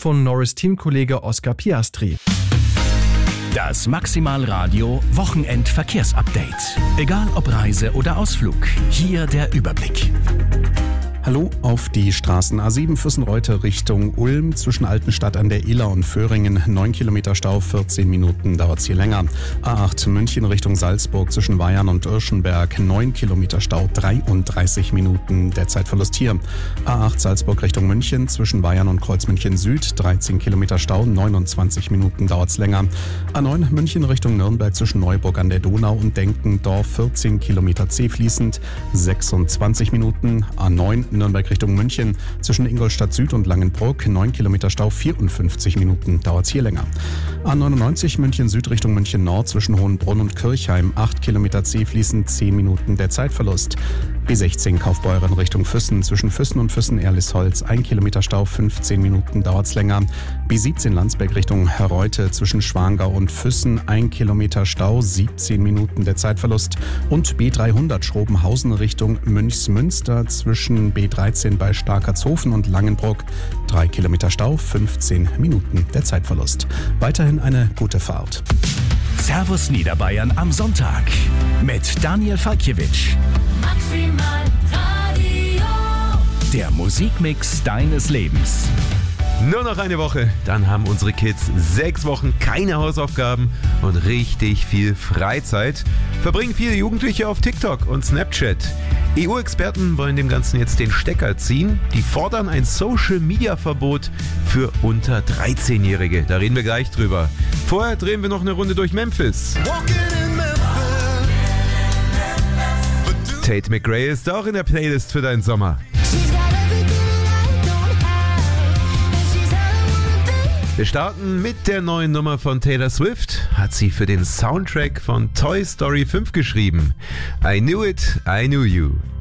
von Norris Teamkollege Oscar Piastri. Das Maximalradio Wochenend-Verkehrsupdate. Egal ob Reise oder Ausflug, hier der Überblick. Hallo auf die Straßen A7 Füssenreute Richtung Ulm zwischen Altenstadt an der Iller und Föhringen 9 Kilometer Stau, 14 Minuten dauert's hier länger. A8 München Richtung Salzburg zwischen Weyarn und Irschenberg 9 Kilometer Stau, 33 Minuten der Zeitverlust hier. A8 Salzburg Richtung München zwischen Weyarn und Kreuzmünchen Süd 13 Kilometer Stau, 29 Minuten dauert's länger. A9 München Richtung Nürnberg zwischen Neuburg an der Donau und Denkendorf 14 Kilometer zäh fließend, 26 Minuten. A9 Nürnberg Richtung München zwischen Ingolstadt Süd und Langenbruck 9 Kilometer Stau, 54 Minuten dauert es hier länger. A99 München Süd Richtung München Nord zwischen Hohenbrunn und Kirchheim 8 Kilometer zäh fließend, 10 Minuten der Zeitverlust. B16 Kaufbeuren Richtung Füssen zwischen Füssen und Füssen-Erlisholz 1 Kilometer Stau, 15 Minuten dauert es länger. B17 Landsberg Richtung Herreute zwischen Schwangau und Füssen 1 Kilometer Stau, 17 Minuten der Zeitverlust. Und B300 Schrobenhausen Richtung Münchsmünster zwischen B13 bei Starkertshofen und Langenbruck 3 Kilometer Stau, 15 Minuten der Zeitverlust. Weiterhin eine gute Fahrt. Servus Niederbayern am Sonntag mit Daniel Falkiewicz. Maximal Radio. Der Musikmix deines Lebens. Nur noch eine Woche, dann haben unsere Kids 6 Wochen keine Hausaufgaben und richtig viel Freizeit. Verbringen viele Jugendliche auf TikTok und Snapchat. EU-Experten wollen dem Ganzen jetzt den Stecker ziehen. Die fordern ein Social-Media-Verbot für unter 13-Jährige. Da reden wir gleich drüber. Vorher drehen wir noch eine Runde durch Memphis. Tate McRae ist auch in der Playlist für deinen Sommer. Wir starten mit der neuen Nummer von Taylor Swift. Hat sie für den Soundtrack von Toy Story 5 geschrieben. I Knew It, I Knew You.